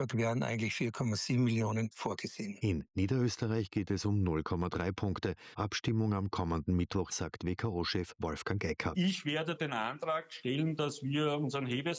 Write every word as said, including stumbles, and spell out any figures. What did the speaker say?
Dort wären eigentlich vier Komma sieben Millionen vorgesehen. In Niederösterreich geht es um null Komma drei Punkte. Abstimmung am kommenden Mittwoch, sagt W K O-Chef Wolfgang Geckhardt. Ich werde den Antrag stellen, dass wir unseren Hebesatz